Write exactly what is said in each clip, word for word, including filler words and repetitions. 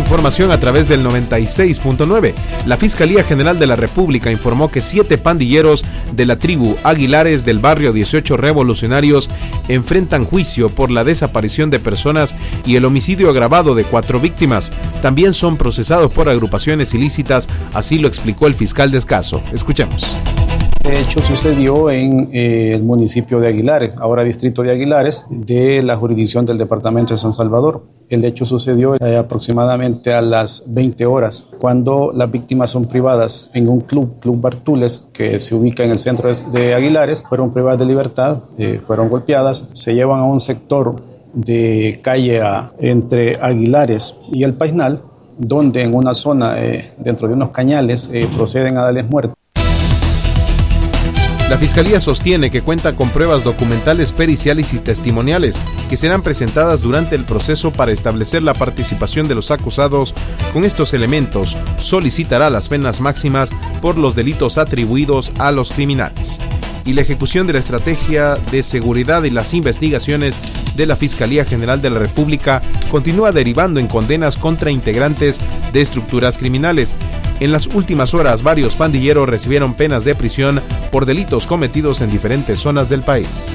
Información a través del noventa y seis punto nueve. La Fiscalía General de la República informó que siete pandilleros de la tribu Aguilares del barrio dieciocho Revolucionarios enfrentan juicio por la desaparición de personas y el homicidio agravado de cuatro víctimas. También son procesados por agrupaciones ilícitas, así lo explicó el fiscal del caso. Escuchemos. Este hecho sucedió en eh, el municipio de Aguilares, ahora distrito de Aguilares, de la jurisdicción del departamento de San Salvador. El hecho sucedió eh, aproximadamente a las veinte horas, cuando las víctimas son privadas en un club, Club Bartules, que se ubica en el centro de Aguilares. Fueron privadas de libertad, eh, fueron golpeadas, se llevan a un sector de calle A, entre Aguilares y el Paisnal, donde en una zona, eh, dentro de unos cañales, eh, proceden a darles muerte. La Fiscalía sostiene que cuenta con pruebas documentales, periciales y testimoniales que serán presentadas durante el proceso para establecer la participación de los acusados. Con estos elementos, solicitará las penas máximas por los delitos atribuidos a los criminales. Y la ejecución de la estrategia de seguridad y las investigaciones de la Fiscalía General de la República continúa derivando en condenas contra integrantes de estructuras criminales. En las últimas horas, varios pandilleros recibieron penas de prisión por delitos cometidos en diferentes zonas del país.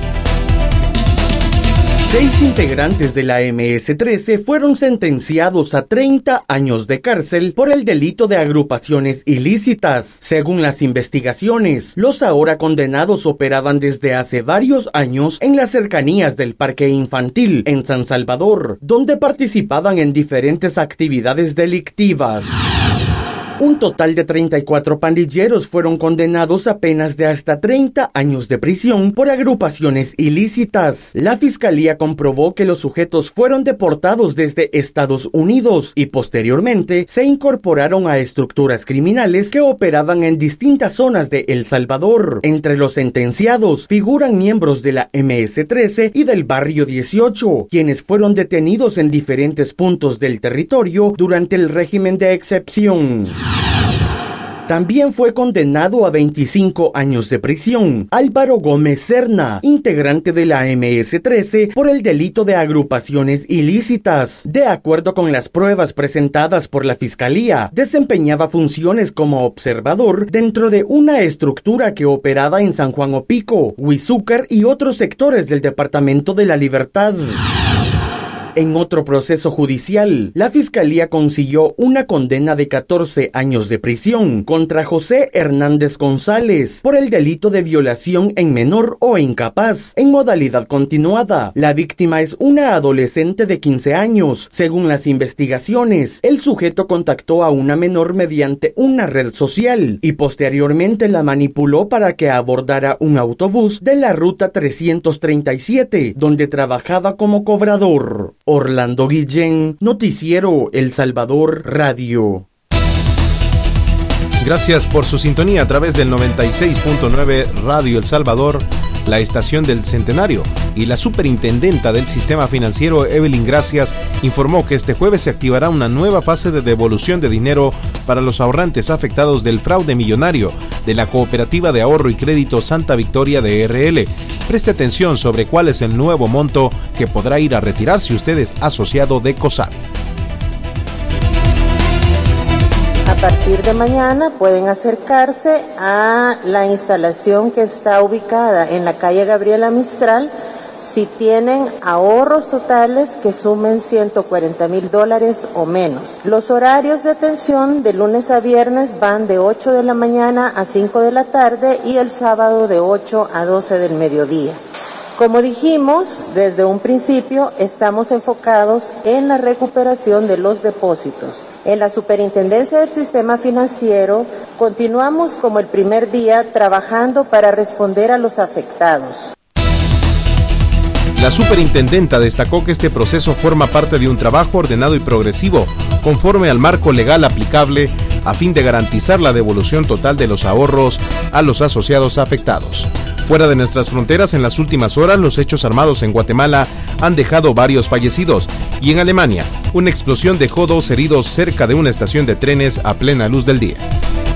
Seis integrantes de la eme ese trece fueron sentenciados a treinta años de cárcel por el delito de agrupaciones ilícitas. Según las investigaciones, los ahora condenados operaban desde hace varios años en las cercanías del Parque Infantil en San Salvador, donde participaban en diferentes actividades delictivas. Un total de treinta y cuatro pandilleros fueron condenados a penas de hasta treinta años de prisión por agrupaciones ilícitas. La Fiscalía comprobó que los sujetos fueron deportados desde Estados Unidos y posteriormente se incorporaron a estructuras criminales que operaban en distintas zonas de El Salvador. Entre los sentenciados figuran miembros de la eme ese trece y del barrio dieciocho, quienes fueron detenidos en diferentes puntos del territorio durante el régimen de excepción. También fue condenado a veinticinco años de prisión Álvaro Gómez Serna, integrante de la eme ese trece, por el delito de agrupaciones ilícitas. De acuerdo con las pruebas presentadas por la Fiscalía, desempeñaba funciones como observador dentro de una estructura que operaba en San Juan Opico, Huizúcar y otros sectores del Departamento de la Libertad. En otro proceso judicial, la Fiscalía consiguió una condena de catorce años de prisión contra José Hernández González por el delito de violación en menor o incapaz en modalidad continuada. La víctima es una adolescente de quince años. Según las investigaciones, el sujeto contactó a una menor mediante una red social y posteriormente la manipuló para que abordara un autobús de la ruta trescientos treinta y siete, donde trabajaba como cobrador. Orlando Guillén, Noticiero El Salvador Radio. Gracias por su sintonía a través del noventa y seis punto nueve Radio El Salvador, la estación del Centenario. Y la superintendenta del sistema financiero, Evelyn Gracias, informó que este jueves se activará una nueva fase de devolución de dinero para los ahorrantes afectados del fraude millonario de la Cooperativa de Ahorro y Crédito Santa Victoria de erre ele. Preste atención sobre cuál es el nuevo monto que podrá ir a retirar si usted es asociado de COSABI. A partir de mañana pueden acercarse a la instalación que está ubicada en la calle Gabriela Mistral si tienen ahorros totales que sumen ciento cuarenta mil dólares o menos. Los horarios de atención de lunes a viernes van de ocho de la mañana a cinco de la tarde y el sábado de ocho a doce del mediodía. Como dijimos, desde un principio estamos enfocados en la recuperación de los depósitos. En la Superintendencia del Sistema Financiero continuamos como el primer día trabajando para responder a los afectados. La superintendenta destacó que este proceso forma parte de un trabajo ordenado y progresivo, conforme al marco legal aplicable, a fin de garantizar la devolución total de los ahorros a los asociados afectados. Fuera de nuestras fronteras, en las últimas horas, los hechos armados en Guatemala han dejado varios fallecidos, y en Alemania, una explosión dejó dos heridos cerca de una estación de trenes a plena luz del día.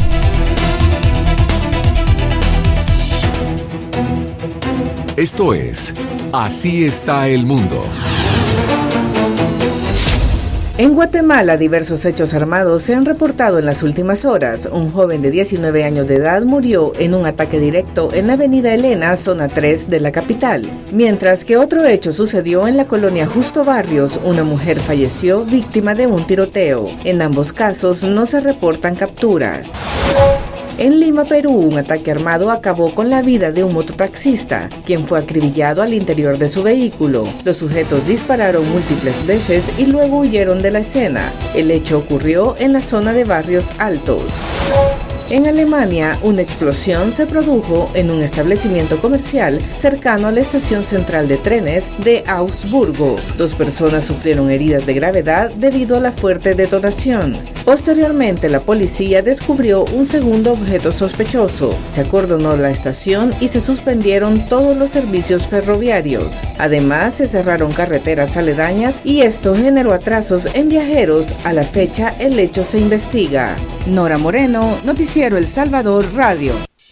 Esto es Así está el mundo. En Guatemala, diversos hechos armados se han reportado en las últimas horas. Un joven de diecinueve años de edad murió en un ataque directo en la avenida Elena, zona tres de la capital. Mientras que otro hecho sucedió en la colonia Justo Barrios, una mujer falleció víctima de un tiroteo. En ambos casos no se reportan capturas. En Lima, Perú, un ataque armado acabó con la vida de un mototaxista, quien fue acribillado al interior de su vehículo. Los sujetos dispararon múltiples veces y luego huyeron de la escena. El hecho ocurrió en la zona de Barrios Altos. En Alemania, una explosión se produjo en un establecimiento comercial cercano a la estación central de trenes de Augsburgo. Dos personas sufrieron heridas de gravedad debido a la fuerte detonación. Posteriormente, la policía descubrió un segundo objeto sospechoso. Se acordonó la estación y se suspendieron todos los servicios ferroviarios. Además, se cerraron carreteras aledañas y esto generó atrasos en viajeros. A la fecha, el hecho se investiga. Nora Moreno, Noticiero El Salvador Radio.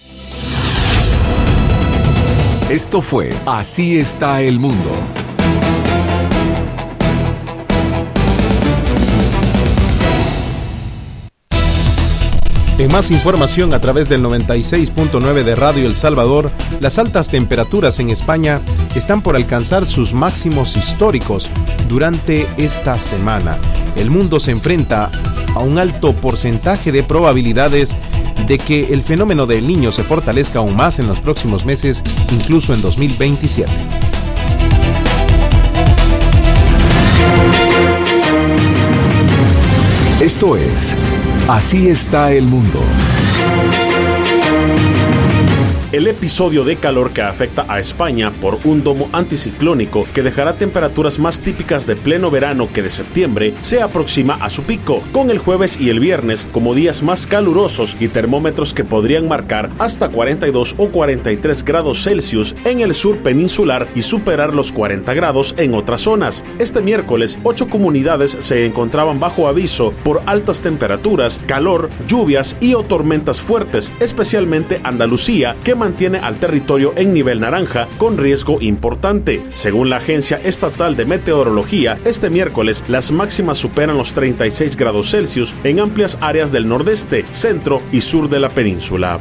Esto fue Así está el mundo. En más información a través del noventa y seis punto nueve de Radio El Salvador, las altas temperaturas en España están por alcanzar sus máximos históricos durante esta semana. El mundo se enfrenta a un alto porcentaje de probabilidades de que el fenómeno del Niño se fortalezca aún más en los próximos meses, incluso en dos mil veintisiete. Esto es Así está el mundo. El episodio de calor que afecta a España por un domo anticiclónico que dejará temperaturas más típicas de pleno verano que de septiembre se aproxima a su pico, con el jueves y el viernes como días más calurosos y termómetros que podrían marcar hasta cuarenta y dos o cuarenta y tres grados Celsius en el sur peninsular y superar los cuarenta grados en otras zonas. Este miércoles, ocho comunidades se encontraban bajo aviso por altas temperaturas, calor, lluvias y o tormentas fuertes, especialmente Andalucía, que mantiene al territorio en nivel naranja con riesgo importante. Según la Agencia Estatal de Meteorología, este miércoles las máximas superan los treinta y seis grados Celsius en amplias áreas del nordeste, centro y sur de la península.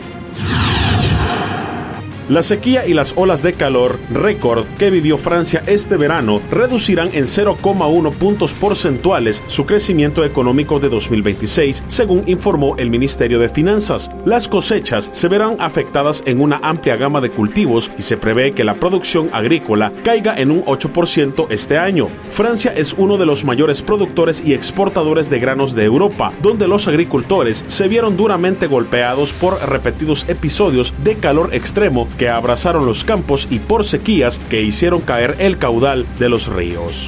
La sequía y las olas de calor récord que vivió Francia este verano reducirán en cero coma uno puntos porcentuales su crecimiento económico de dos mil veintiséis, según informó el Ministerio de Finanzas. Las cosechas se verán afectadas en una amplia gama de cultivos y se prevé que la producción agrícola caiga en un ocho por ciento este año. Francia es uno de los mayores productores y exportadores de granos de Europa, donde los agricultores se vieron duramente golpeados por repetidos episodios de calor extremo que abrazaron los campos y por sequías que hicieron caer el caudal de los ríos.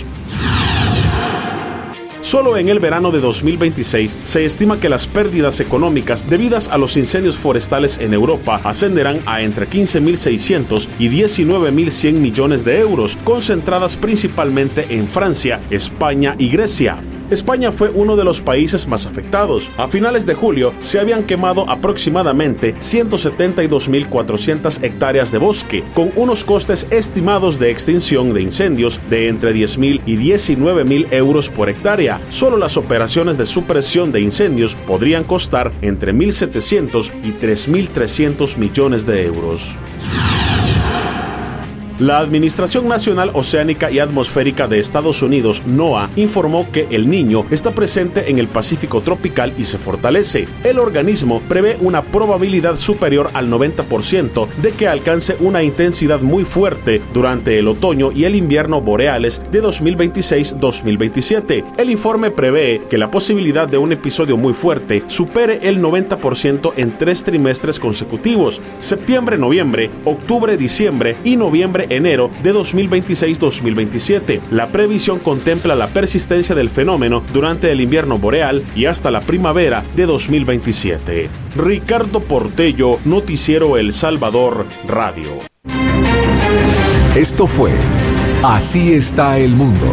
Solo en el verano de dos mil veintiséis se estima que las pérdidas económicas debidas a los incendios forestales en Europa ascenderán a entre quince mil seiscientos y diecinueve mil cien millones de euros, concentradas principalmente en Francia, España y Grecia. España fue uno de los países más afectados. A finales de julio se habían quemado aproximadamente ciento setenta y dos mil cuatrocientas hectáreas de bosque, con unos costes estimados de extinción de incendios de entre diez mil y diecinueve mil euros por hectárea. Solo las operaciones de supresión de incendios podrían costar entre mil setecientos y tres mil trescientos millones de euros. La Administración Nacional Oceánica y Atmosférica de Estados Unidos, NOAA, informó que el Niño está presente en el Pacífico tropical y se fortalece. El organismo prevé una probabilidad superior al noventa por ciento de que alcance una intensidad muy fuerte durante el otoño y el invierno boreales de dos mil veintiséis dos mil veintisiete. El informe prevé que la posibilidad de un episodio muy fuerte supere el noventa por ciento en tres trimestres consecutivos: septiembre, noviembre, octubre, diciembre y noviembre enero de dos mil veintiséis dos mil veintisiete. La previsión contempla la persistencia del fenómeno durante el invierno boreal y hasta la primavera de dos mil veintisiete. Ricardo Portello, Noticiero El Salvador Radio. Esto fue Así está el mundo.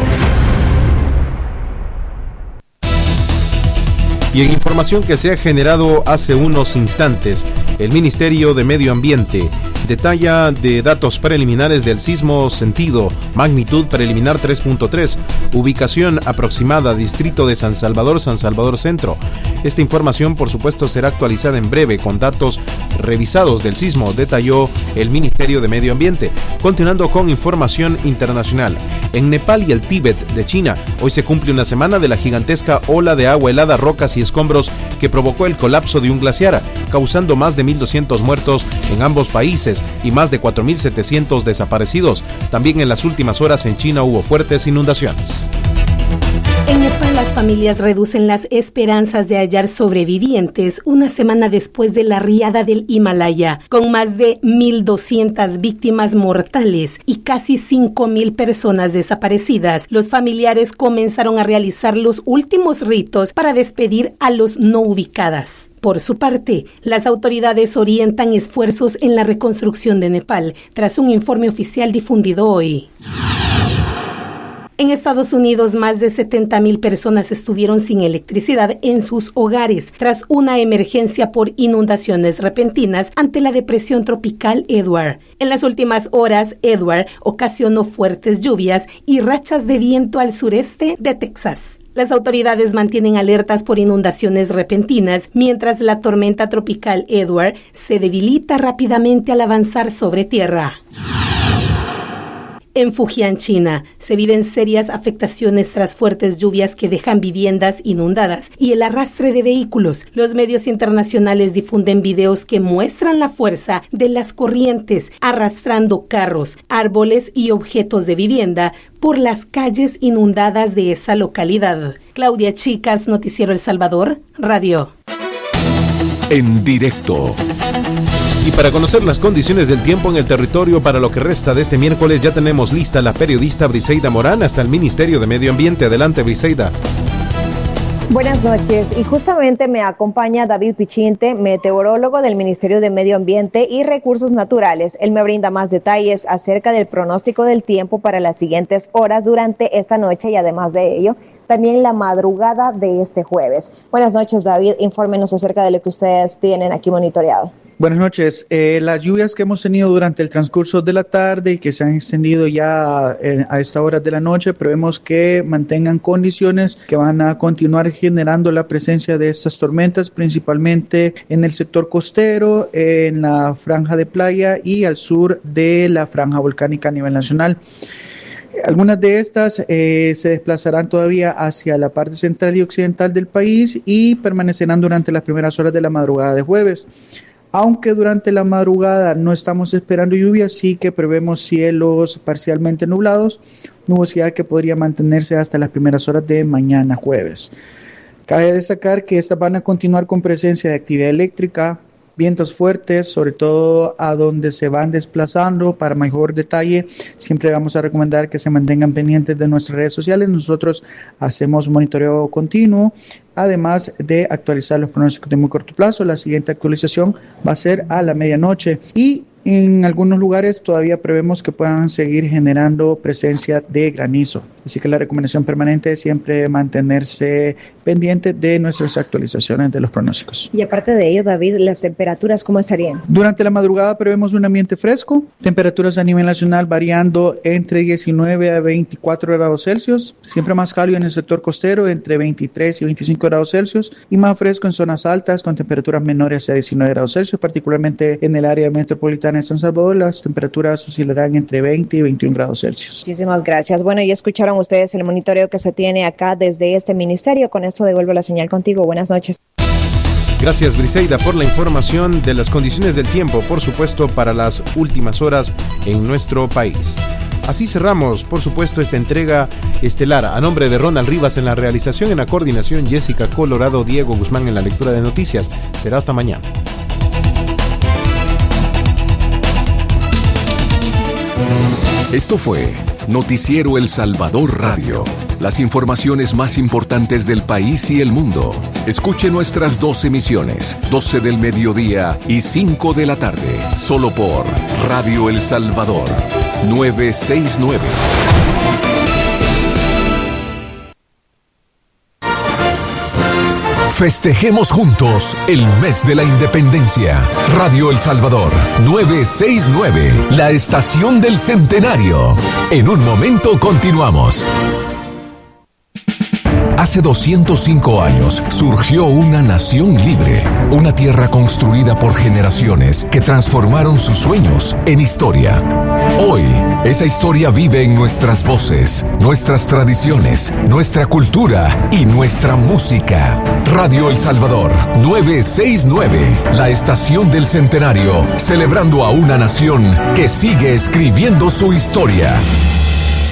Y en información que se ha generado hace unos instantes, el Ministerio de Medio Ambiente detalla de datos preliminares del sismo sentido, magnitud preliminar tres punto tres, ubicación aproximada, distrito de San Salvador, San Salvador Centro. Esta información, por supuesto, será actualizada en breve con datos revisados del sismo, detalló el Ministerio de Medio Ambiente. Continuando con información internacional. En Nepal y el Tíbet de China, hoy se cumple una semana de la gigantesca ola de agua helada, rocas y escombros que provocó el colapso de un glaciar, causando más de mil doscientos muertos en ambos países y más de cuatro mil setecientos desaparecidos. También en las últimas horas en China hubo fuertes inundaciones. En Nepal, las familias reducen las esperanzas de hallar sobrevivientes una semana después de la riada del Himalaya, con más de mil doscientas víctimas mortales y casi cinco mil personas desaparecidas. Los familiares comenzaron a realizar los últimos ritos para despedir a los no ubicadas. Por su parte, las autoridades orientan esfuerzos en la reconstrucción de Nepal, tras un informe oficial difundido hoy. En Estados Unidos, más de setenta mil personas estuvieron sin electricidad en sus hogares tras una emergencia por inundaciones repentinas ante la depresión tropical Edward. En las últimas horas, Edward ocasionó fuertes lluvias y rachas de viento al sureste de Texas. Las autoridades mantienen alertas por inundaciones repentinas, mientras la tormenta tropical Edward se debilita rápidamente al avanzar sobre tierra. En Fujian, China, se viven serias afectaciones tras fuertes lluvias que dejan viviendas inundadas y el arrastre de vehículos. Los medios internacionales difunden videos que muestran la fuerza de las corrientes arrastrando carros, árboles y objetos de vivienda por las calles inundadas de esa localidad. Claudia Chicas, Noticiero El Salvador, Radio. En directo. Y para conocer las condiciones del tiempo en el territorio para lo que resta de este miércoles, ya tenemos lista la periodista Briseida Morán hasta el Ministerio de Medio Ambiente. Adelante, Briseida. Buenas noches, y justamente me acompaña David Pichinte, meteorólogo del Ministerio de Medio Ambiente y Recursos Naturales. Él me brinda más detalles acerca del pronóstico del tiempo para las siguientes horas durante esta noche y además de ello, también la madrugada de este jueves. Buenas noches, David, infórmenos acerca de lo que ustedes tienen aquí monitoreado. Buenas noches. Eh, las lluvias que hemos tenido durante el transcurso de la tarde y que se han extendido ya eh, a esta hora de la noche, prevemos que mantengan condiciones que van a continuar generando la presencia de estas tormentas, principalmente en el sector costero, en la franja de playa y al sur de la franja volcánica a nivel nacional. Algunas de estas eh, se desplazarán todavía hacia la parte central y occidental del país y permanecerán durante las primeras horas de la madrugada de jueves. Aunque durante la madrugada no estamos esperando lluvias, sí que prevemos cielos parcialmente nublados, nubosidad que podría mantenerse hasta las primeras horas de mañana jueves. Cabe destacar que estas van a continuar con presencia de actividad eléctrica, vientos fuertes, sobre todo a donde se van desplazando. Para mayor detalle, siempre vamos a recomendar que se mantengan pendientes de nuestras redes sociales. Nosotros hacemos monitoreo continuo, además de actualizar los pronósticos de muy corto plazo. La siguiente actualización va a ser a la medianoche y en algunos lugares todavía prevemos que puedan seguir generando presencia de granizo. Así que la recomendación permanente es siempre mantenerse pendiente de nuestras actualizaciones de los pronósticos. Y aparte de ello, David, ¿las temperaturas cómo estarían? Durante la madrugada prevemos un ambiente fresco, temperaturas a nivel nacional variando entre diecinueve a veinticuatro grados Celsius, siempre más cálido en el sector costero entre veintitrés y veinticinco grados Celsius y más fresco en zonas altas con temperaturas menores a diecinueve grados Celsius, particularmente en el área metropolitana de San Salvador. Las temperaturas oscilarán entre veinte y veintiún grados Celsius. Muchísimas gracias. Bueno, ya escucharon ustedes el monitoreo que se tiene acá desde este ministerio. Con esto devuelvo la señal contigo. Buenas noches. Gracias, Briseida, por la información de las condiciones del tiempo, por supuesto, para las últimas horas en nuestro país. Así cerramos, por supuesto, esta entrega estelar. A nombre de Ronald Rivas en la realización, en la coordinación, Jessica Colorado, Diego Guzmán en la lectura de noticias. Será hasta mañana. Esto fue Noticiero El Salvador Radio. Las informaciones más importantes del país y el mundo. Escuche nuestras dos emisiones, doce del mediodía y cinco de la tarde, solo por Radio El Salvador, novecientos sesenta y nueve. Festejemos juntos el mes de la independencia. Radio El Salvador, novecientos sesenta y nueve, la estación del centenario. En un momento continuamos. Hace doscientos cinco años surgió una nación libre, una tierra construida por generaciones que transformaron sus sueños en historia. Hoy, esa historia vive en nuestras voces, nuestras tradiciones, nuestra cultura y nuestra música. Radio El Salvador, novecientos sesenta y nueve, la estación del centenario, celebrando a una nación que sigue escribiendo su historia.